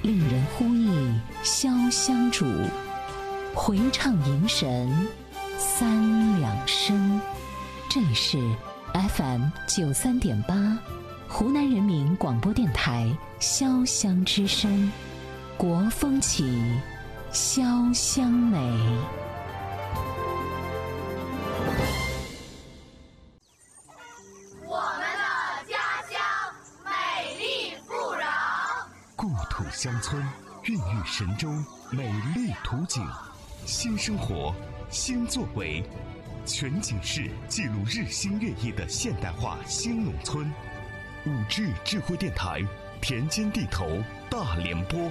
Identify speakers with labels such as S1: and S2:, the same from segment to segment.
S1: 令人呼忆潇湘主，回唱迎神三两声。这里是 FM93.8 湖南人民广播电台潇湘之声，国风起，潇湘美。
S2: 我们的家乡美丽富饶，
S3: 故土乡村孕育神州美丽图景，新生活，新作为，全景式记录日新月异的现代化新农村。5G 智慧电台，田间地头大联播。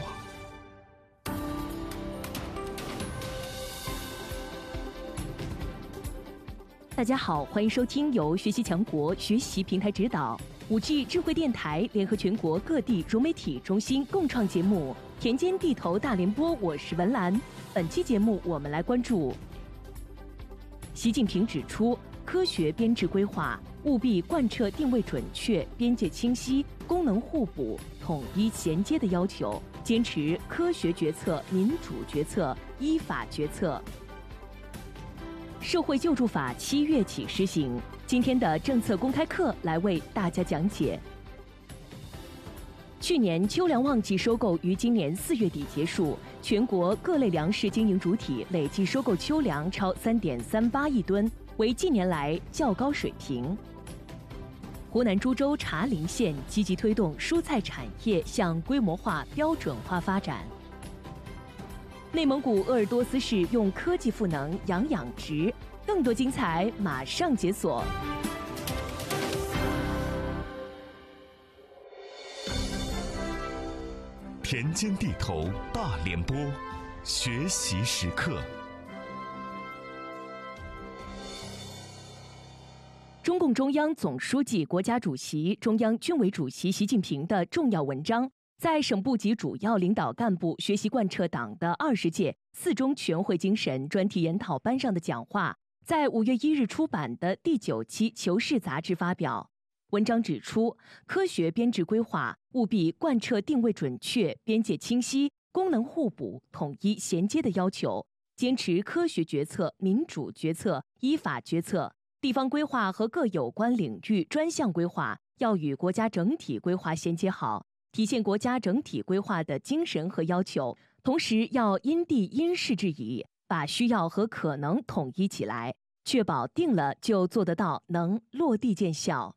S4: 大家好，欢迎收听由学习强国学习平台指导5G 智慧电台联合全国各地融媒体中心共创节目《田间地头大联播》，我是文兰。本期节目我们来关注：习近平指出，科学编制规划务必贯彻定位准确、边界清晰、功能互补、统一衔接的要求，坚持科学决策、民主决策、依法决策。社会救助法7月起施行，今天的政策公开课来为大家讲解。去年秋粮旺季收购于今年4月底结束，全国各类粮食经营主体累计收购秋粮超3.38亿吨，为近年来较高水平。湖南株洲茶陵县积极推动蔬菜产业向规模化、标准化发展。内蒙古鄂尔多斯市用科技赋能养殖，更多精彩马上解锁。
S3: 田间地头大联播，学习时刻。
S4: 中共中央总书记、国家主席、中央军委主席习近平的重要文章，在省部级主要领导干部学习贯彻党的20届4中全会精神专题研讨班上的讲话，在5月1日出版的第9期《求是》杂志发表。文章指出，科学编制规划务必贯彻定位准确、边界清晰、功能互补、统一衔接的要求，坚持科学决策、民主决策、依法决策。地方规划和各有关领域专项规划要与国家整体规划衔接好，体现国家整体规划的精神和要求，同时要因地因事制宜，把需要和可能统一起来，确保定了就做得到，能落地见效。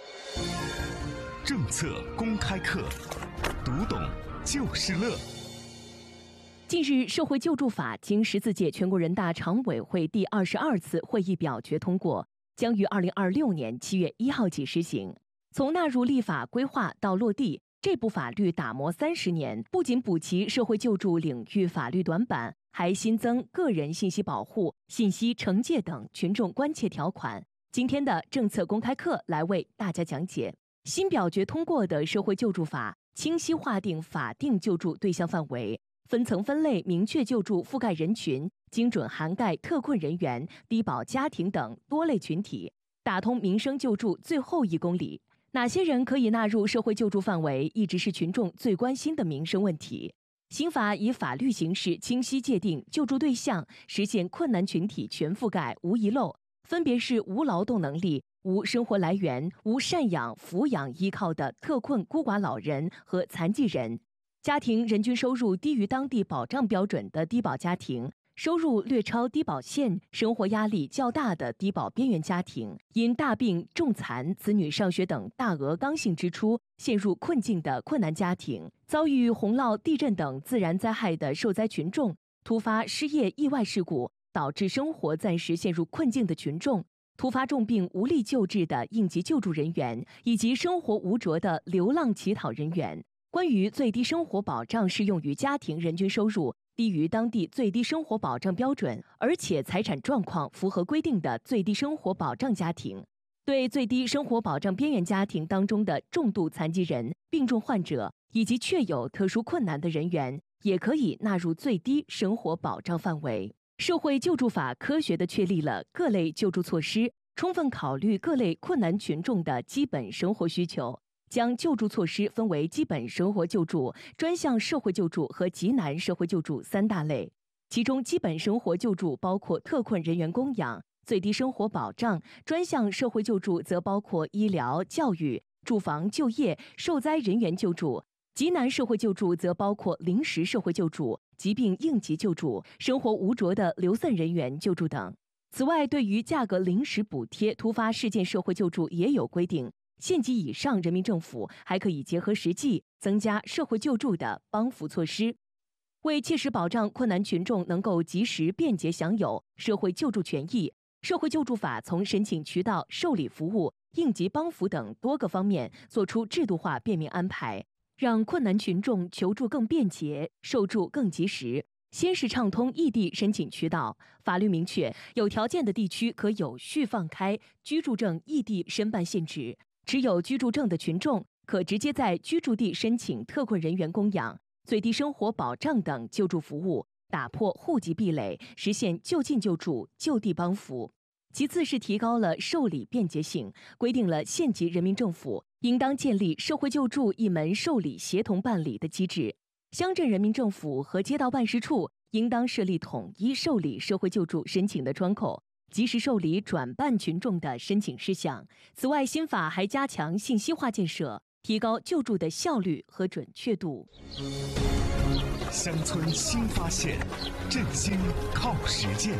S3: 政策公开课，读懂就是乐。
S4: 近日，社会救助法经14届全国人大常委会第22次会议表决通过，将于2026年7月1号起施行。从纳入立法规划到落地，这部法律打磨30年，不仅补齐社会救助领域法律短板，还新增个人信息保护、信息惩戒等群众关切条款。今天的政策公开课来为大家讲解。新表决通过的社会救助法清晰划定法定救助对象范围，分层分类明确救助覆盖人群，精准涵盖特困人员、低保家庭等多类群体，打通民生救助最后1公里。哪些人可以纳入社会救助范围，一直是群众最关心的民生问题。新法以法律形式清晰界定救助对象，实现困难群体全覆盖、无遗漏，分别是无劳动能力、无生活来源、无赡养、抚养依靠的特困孤寡老人和残疾人，家庭人均收入低于当地保障标准的低保家庭，收入略超低保线、生活压力较大的低保边缘家庭，因大病、重残、子女上学等大额刚性支出陷入困境的困难家庭，遭遇洪涝、地震等自然灾害的受灾群众，突发失业、意外事故导致生活暂时陷入困境的群众，突发重病无力救治的应急救助人员，以及生活无着的流浪乞讨人员。关于最低生活保障适用于家庭人均收入低于当地最低生活保障标准，而且财产状况符合规定的最低生活保障家庭，对最低生活保障边缘家庭当中的重度残疾人、病重患者以及确有特殊困难的人员，也可以纳入最低生活保障范围。社会救助法科学地确立了各类救助措施，充分考虑各类困难群众的基本生活需求， 将救助措施分为基本生活救助、专项社会救助和极难社会救助3大类。其中，基本生活救助包括特困人员供养、最低生活保障；专项社会救助则包括医疗、教育、住房、就业、受灾人员救助；极难社会救助则包括临时社会救助、疾病应急救助、生活无着的流散人员救助等。此外，对于价格临时补贴、突发事件社会救助也有规定。县级以上人民政府还可以结合实际，增加社会救助的帮扶措施，为切实保障困难群众能够及时便捷享有社会救助权益，社会救助法从申请渠道、受理服务、应急帮扶等多个方面作出制度化便民安排，让困难群众求助更便捷，受助更及时。先是畅通异地申请渠道，法律明确，有条件的地区可有序放开居住证异地申办限制，持有居住证的群众可直接在居住地申请特困人员供养、最低生活保障等救助服务，打破户籍壁垒，实现就近救助、就地帮扶。其次是提高了受理便捷性，规定了县级人民政府应当建立社会救助一门受理协同办理的机制，乡镇人民政府和街道办事处应当设立统一受理社会救助申请的窗口，及时受理转办群众的申请事项。此外，新法还加强信息化建设，提高救助的效率和准确度。
S3: 乡村新发现，振兴靠实践。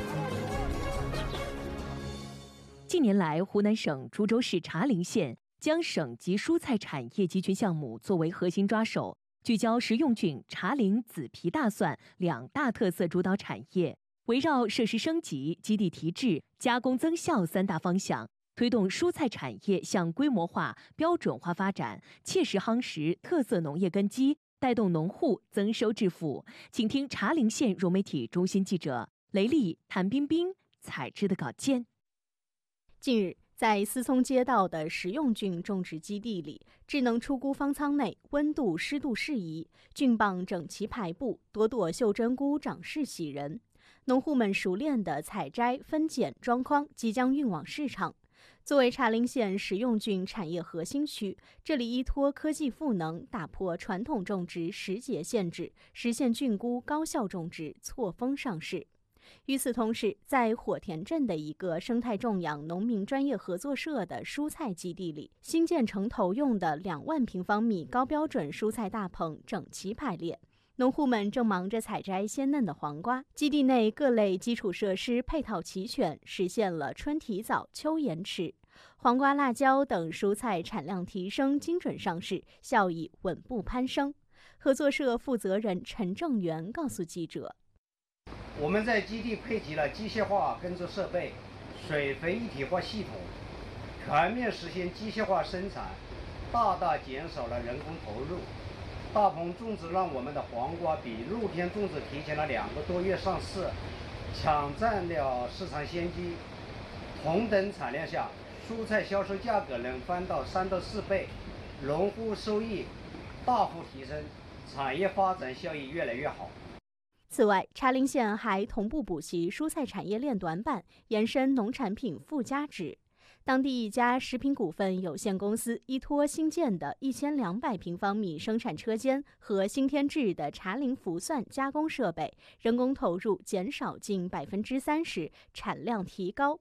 S4: 近年来，湖南省株洲市茶陵县将省级蔬菜产业集群项目作为核心抓手，聚焦食用菌、茶陵紫皮大蒜2大特色主导产业，围绕设施升级、基地提质、加工增效3大方向，推动蔬菜产业向规模化、标准化发展，切实夯实特色农业根基，带动农户增收致富。请听茶陵县融媒体中心记者雷丽、谭彬彬采制的稿件。
S5: 近日，在思聪街道的食用菌种植基地里，智能出菇方舱内温度、湿度适宜，菌棒整齐排布，朵朵袖珍菇长势喜人。农户们熟练地采摘、分拣、装筐，即将运往市场。作为茶陵县食用菌产业核心区，这里依托科技赋能，打破传统种植时节限制，实现菌菇高效种植、错峰上市。与此同时，在火田镇的一个生态种养农民专业合作社的蔬菜基地里，新建成投用的2万平方米高标准蔬菜大棚整齐排列。农户们正忙着采摘鲜嫩的黄瓜，基地内各类基础设施配套齐全，实现了春提早、秋延迟。黄瓜、辣椒等蔬菜产量提升，精准上市，效益稳步攀升。合作社负责人陈正元告诉记者，
S6: 我们在基地配给了机械化耕作设备、水肥一体化系统，全面实现机械化生产，大大减少了人工投入。大棚种植让我们的黄瓜比露天种植提前了2个多月上市，抢占了市场先机。同等产量下，蔬菜销售价格能翻到3到4倍，农户收益大幅提升，产业发展效益越来越好。
S5: 此外，茶陵县还同步补齐蔬菜产业链短板，延伸农产品附加值。当地一家食品股份有限公司依托新建的1200平方米生产车间和新添置的茶陵福蒜加工设备，人工投入减少近30%，产量提高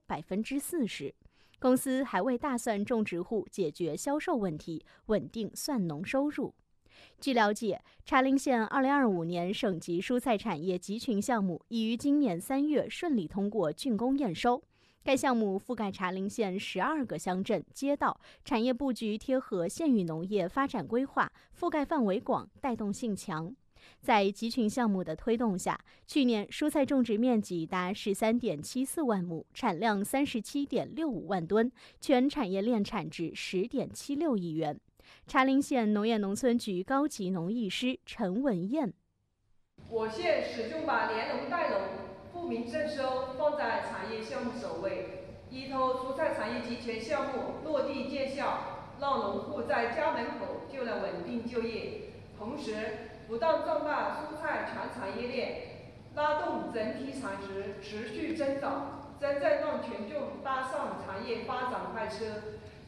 S5: 40%。公司还为大蒜种植户解决销售问题，稳定蒜农收入。据了解，茶陵县2025年省级蔬菜产业集群项目已于今年3月顺利通过竣工验收。该项目覆盖茶陵县12个乡镇街道，产业布局贴合县域农业发展规划，覆盖范围广，带动性强。在集群项目的推动下，去年蔬菜种植面积达13.74万亩，产量37.65万吨，全产业链产值10.76亿元。茶陵县农业农村局高级农艺师陈文燕：
S7: 我县始终把联农带农、富民增收放在产业项目首位，依托蔬菜产业集群项目落地见效，让农户在家门口就能稳定就业，同时不断壮大蔬菜全产业链，拉动整体产值持续增长，真正让群众搭上产业发展快车，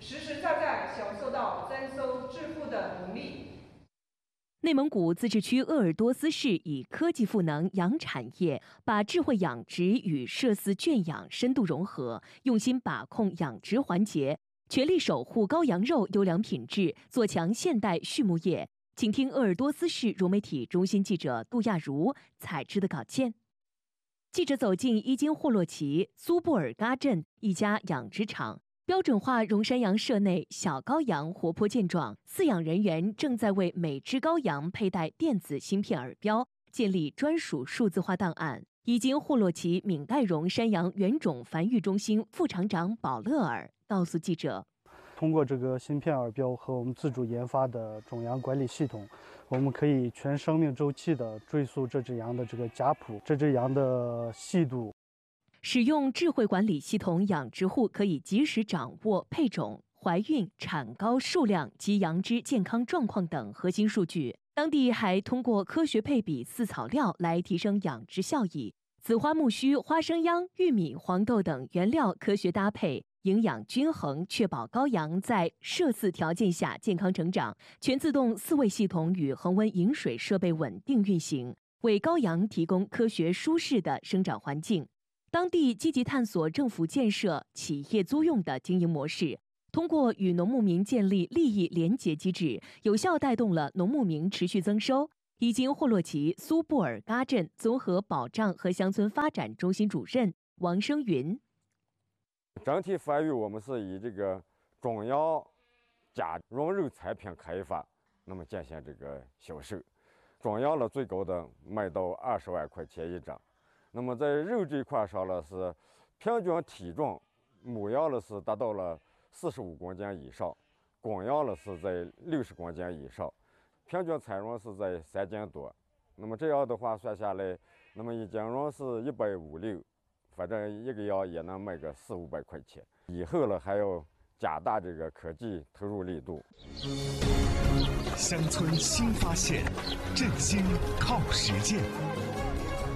S7: 实实在在享受到增收致富的红利。
S4: 内蒙古自治区鄂尔多斯市以科技赋能养产业，把智慧养殖与涉饲圈养深度融合，用心把控养殖环节，全力守护羔羊肉优良品质，做强现代畜牧业。请听鄂尔多斯市融媒体中心记者杜亚茹采制的稿件。记者走进伊金霍洛旗苏布尔嘎镇一家养殖场。标准化绒山羊舍内，小羔羊活泼健壮，饲养人员正在为每只羔羊佩戴电子芯片耳标，建立专属数字化档案。伊金霍洛旗闽盖绒山羊原种繁育中心副厂长保勒尔告诉记者，
S8: 通过这个芯片耳标和我们自主研发的种羊管理系统，我们可以全生命周期的追溯这只羊的这个家谱，这只羊的细度。
S4: 使用智慧管理系统，养殖户可以及时掌握配种、怀孕、产羔数量及羊只健康状况等核心数据。当地还通过科学配比饲草料来提升养殖效益。紫花苜蓿、花生秧、玉米、黄豆等原料科学搭配，营养均衡，确保羔羊在摄饲条件下健康成长。全自动饲喂系统与恒温饮水设备稳定运行，为羔羊提供科学舒适的生长环境。当地积极探索政府建设、企业租用的经营模式，通过与农牧民建立利益联结机制，有效带动了农牧民持续增收。伊金霍洛旗苏布尔嘎镇综合保障和乡村发展中心主任王生云：
S9: 整体繁育我们是以这个种羊加绒肉产品开发，那么进行这个销售。种羊了最高的卖到20万块钱一张。那么在肉这一块上了是平均体重，母羊了是达到了45公斤以上，公羊了是在60公斤以上，平均产绒是在3斤多。那么这样的话算下来，那么一斤绒是150，反正一个羊也能卖个400-500块钱。以后了还要加大这个科技投入力度。
S3: 乡村新发现，振兴靠实践。